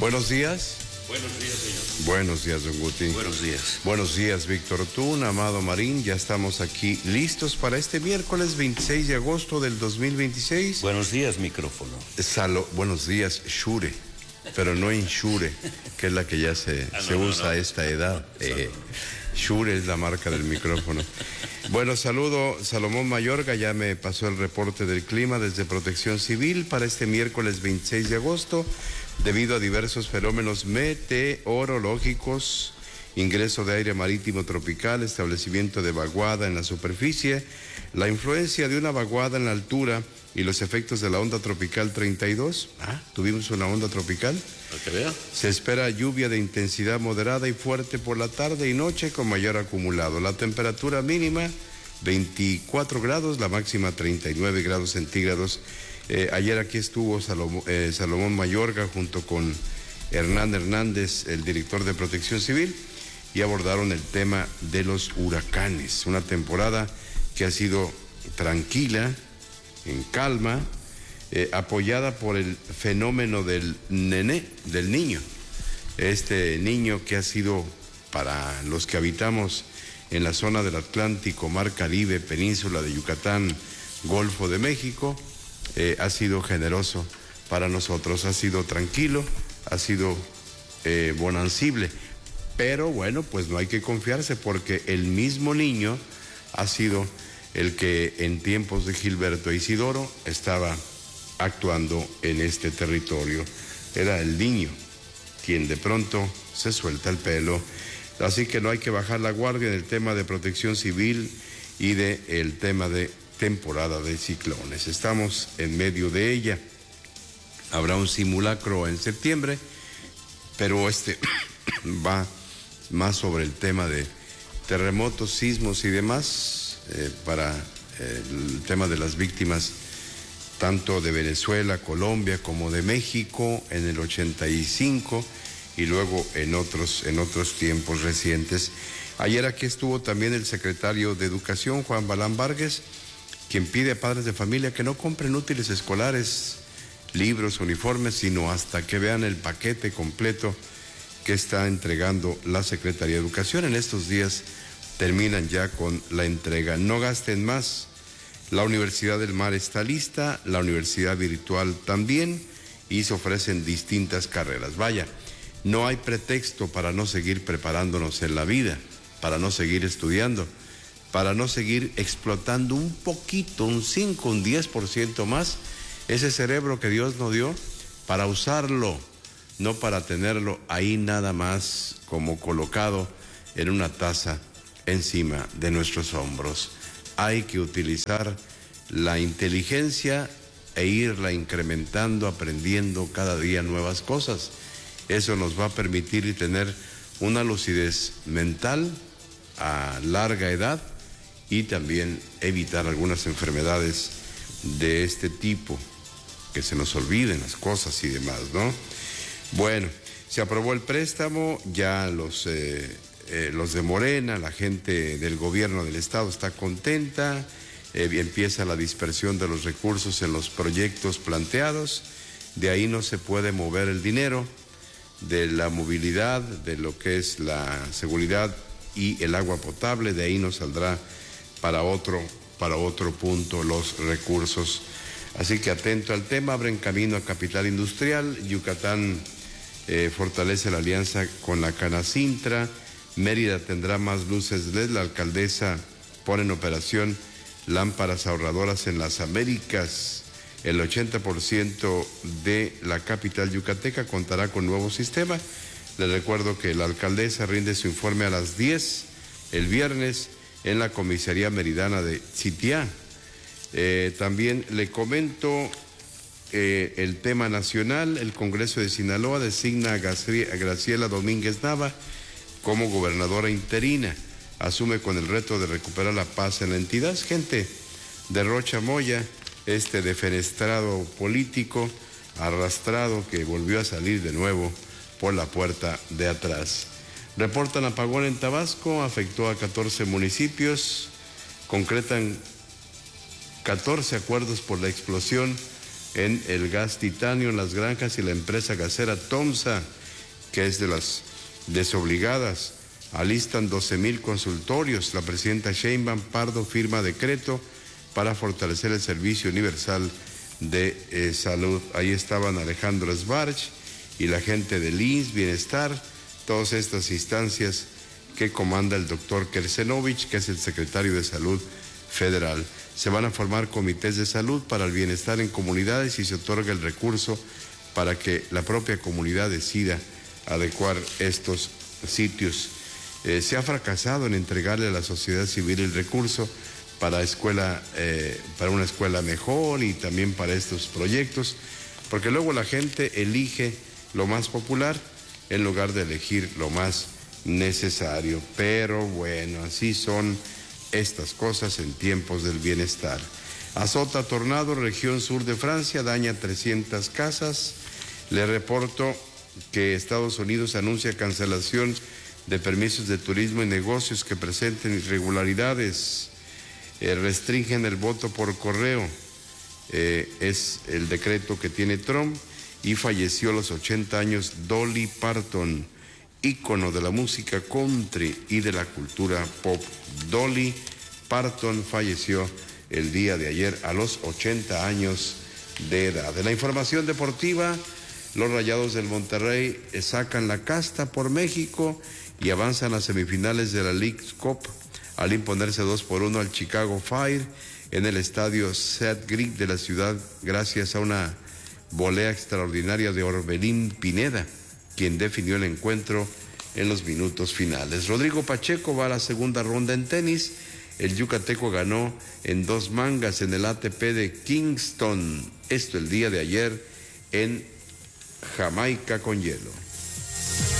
Buenos días. Buenos días, señor. Buenos días, don Guti. Buenos días. Buenos días, Víctor Tún, Amado Marín. Ya estamos aquí listos para este miércoles 26 de agosto del 2026. Buenos días, micrófono. Buenos días, Shure, pero no Inshure, que es la que ya se usa a esta edad. Shure es la marca del micrófono. Bueno, saludo Salomón Mayorga, ya me pasó el reporte del clima desde Protección Civil para este miércoles 26 de agosto. Debido a diversos fenómenos meteorológicos, ingreso de aire marítimo tropical, establecimiento de vaguada en la superficie, la influencia de una vaguada en la altura y los efectos de la onda tropical 32. Tuvimos una onda tropical. ¿Para que vea? Se espera lluvia de intensidad moderada y fuerte por la tarde y noche con mayor acumulado. La temperatura mínima 24 grados, la máxima 39 grados centígrados. Ayer aquí estuvo Salomón Mayorga junto con Hernán Hernández, el director de Protección Civil, y abordaron el tema de los huracanes. Una temporada que ha sido tranquila, en calma, apoyada por el fenómeno del niño. Este niño que ha sido, para los que habitamos en la zona del Atlántico, Mar Caribe, Península de Yucatán, Golfo de México, ha sido generoso para nosotros, ha sido tranquilo, ha sido bonancible, pero bueno, pues no hay que confiarse porque el mismo niño ha sido el que en tiempos de Gilberto Isidoro estaba actuando en este territorio. Era el niño quien de pronto se suelta el pelo, así que no hay que bajar la guardia en el tema de Protección Civil y el tema de temporada de ciclones. Estamos en medio de ella. Habrá un simulacro en septiembre, pero va más sobre el tema de terremotos, sismos y demás, para el tema de las víctimas tanto de Venezuela, Colombia como de México en el 85 y luego en otros tiempos recientes. Ayer aquí estuvo también el secretario de Educación, Juan Balán Vargas, quien pide a padres de familia que no compren útiles escolares, libros, uniformes, sino hasta que vean el paquete completo que está entregando la Secretaría de Educación. En estos días terminan ya con la entrega. No gasten más. La Universidad del Mar está lista, la Universidad Virtual también, y se ofrecen distintas carreras. Vaya, no hay pretexto para no seguir preparándonos en la vida, para no seguir estudiando, para no seguir explotando un poquito, un 5, un 10% más, ese cerebro que Dios nos dio, para usarlo, no para tenerlo ahí nada más como colocado en una taza encima de nuestros hombros. Hay que utilizar la inteligencia e irla incrementando, aprendiendo cada día nuevas cosas. Eso nos va a permitir tener una lucidez mental a larga edad y también evitar algunas enfermedades de este tipo, que se nos olviden las cosas y demás, ¿no? Bueno, se aprobó el préstamo, ya los de Morena, la gente del gobierno del estado está contenta, empieza la dispersión de los recursos en los proyectos planteados, de ahí no se puede mover el dinero, de la movilidad, de lo que es la seguridad y el agua potable, de ahí nos saldrá para otro punto los recursos. Así que atento al tema, abren camino a Capital Industrial, Yucatán fortalece la alianza con la Canacintra, Mérida tendrá más luces LED, la alcaldesa pone en operación lámparas ahorradoras en las Américas, el 80% de la capital yucateca contará con nuevo sistema. Les recuerdo que la alcaldesa rinde su informe a las 10 el viernes en la comisaría meridana de Sitiá. También le comento el tema nacional. El Congreso de Sinaloa designa a Graciela Domínguez Nava como gobernadora interina. Asume con el reto de recuperar la paz en la entidad. Es gente de Rocha Moya, defenestrado político, arrastrado, que volvió a salir de nuevo por la puerta de atrás. Reportan apagón en Tabasco, afectó a 14 municipios, concretan 14 acuerdos por la explosión en el gas titanio en Las Granjas y la empresa gasera Tomsa, que es de las desobligadas. Alistan 12,000 consultorios. La presidenta Sheinbaum Pardo firma decreto para fortalecer el servicio universal de salud. Ahí estaban Alejandro Sbarch y la gente del INSS, Bienestar, todas estas instancias que comanda el doctor Kersenovich, que es el secretario de Salud Federal. Se van a formar comités de salud para el bienestar en comunidades y se otorga el recurso para que la propia comunidad decida adecuar estos sitios. Se ha fracasado en entregarle a la sociedad civil el recurso para una escuela mejor y también para estos proyectos, porque luego la gente elige lo más popular en lugar de elegir lo más necesario. Pero bueno, así son estas cosas en tiempos del bienestar. Azota tornado, región sur de Francia, daña 300 casas. Le reporto que Estados Unidos anuncia cancelación de permisos de turismo y negocios que presenten irregularidades. Restringen el voto por correo. Es el decreto que tiene Trump. Y falleció a los 80 años Dolly Parton, ícono de la música country y de la cultura pop. Dolly Parton falleció el día de ayer a los 80 años de edad. De la información deportiva, los Rayados del Monterrey sacan la casta por México y avanzan a semifinales de la Leagues Cup al imponerse 2-1 al Chicago Fire en el estadio Seth Green de la ciudad, gracias a una volea extraordinaria de Orbelín Pineda, quien definió el encuentro en los minutos finales. Rodrigo Pacheco va a la segunda ronda en tenis. El yucateco ganó en 2 mangas en el ATP de Kingston, esto el día de ayer en Jamaica con hielo.